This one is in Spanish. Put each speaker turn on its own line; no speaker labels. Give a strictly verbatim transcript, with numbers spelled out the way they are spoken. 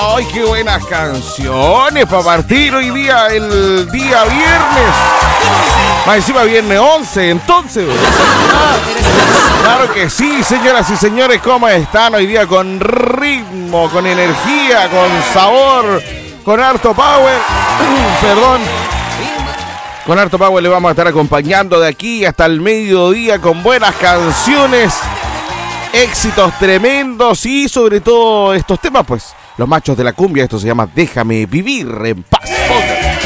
¡Ay, qué buenas canciones para partir hoy día, el día viernes! Más encima viernes once, entonces. Ah, claro que sí, señoras y señores, ¿cómo están hoy día? Con ritmo, con energía, con sabor, con harto power. Perdón. Con harto power le vamos a estar acompañando de aquí hasta el mediodía con buenas canciones, éxitos tremendos y sobre todo estos temas, pues, los machos de la cumbia. Esto se llama Déjame Vivir en Paz.